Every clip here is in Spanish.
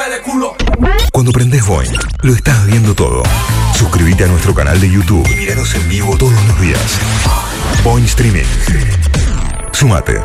de culo. Cuando prendés Boing, lo estás viendo todo. Suscríbete a nuestro canal de YouTube y míranos en vivo todos los días. Boing Streaming. Súmate.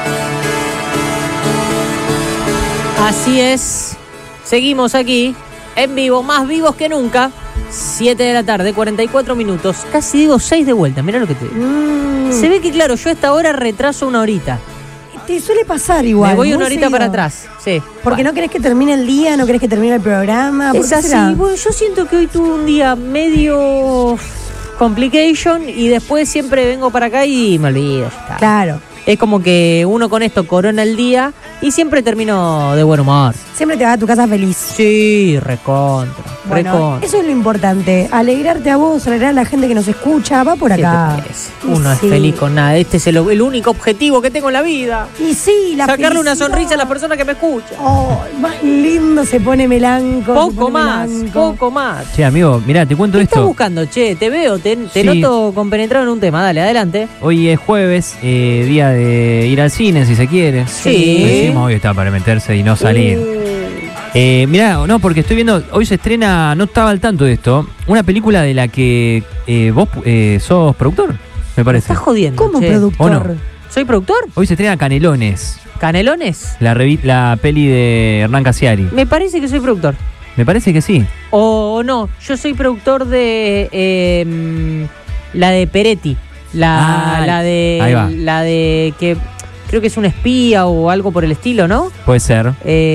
Así es. Seguimos aquí, en vivo, más vivos que nunca. 7 de la tarde, 44 minutos. Casi digo 6 de vuelta, mirá lo que te digo. Se ve que, claro, yo a esta hora retraso una horita. Te suele pasar igual. Me voy una horita seguido. para atrás, sí. Porque no querés que termine el día, no querés que termine el programa. ¿Por Es qué así. será? Bueno, yo siento que hoy tuve un día medio complication y después siempre vengo para acá y me olvido. Ya está. Claro. Es como que uno con esto corona el día y siempre termino de buen humor. Siempre te vas a tu casa feliz. Sí, recontra. Bueno, recontra. eso es lo importante. Alegrarte a vos, alegrar a la gente que nos escucha. Va por ¿Qué acá. te parece? Y Uno es sí. feliz con nada. Este es el único objetivo que tengo en la vida. Y sí, la Sacarle una felicidad. sonrisa a las personas que me escuchan. Oh, más lindo se pone melanco. se Poco pone más, melanco. poco más. Che, amigo, mirá, te cuento ¿Qué estás esto. buscando, che? Te veo, te Sí. noto compenetrado en un tema. Dale, adelante. Hoy es jueves, día de ir al cine, si se quiere. Sí. Decimos, hoy está para meterse y no salir. Mirá, no, porque estoy viendo, hoy se estrena, no estaba al tanto de esto, una película de la que vos sos productor, me Me parece. estás jodiendo, ¿Cómo che. productor? ¿O no? ¿Soy productor? Hoy se estrena Canelones, ¿Canelones? la peli de Hernán Casiari. Me parece que soy productor. Me parece que sí. O no, yo soy productor de la de Peretti. La ahí va. de que creo que es un espía o algo por el estilo, ¿no? Puede ser.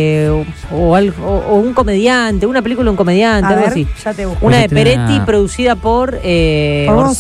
O un comediante, una película de un comediante, A algo ver, así. ya te busco. Una de Pues estrena- Peretti producida por Por Modo Orsay.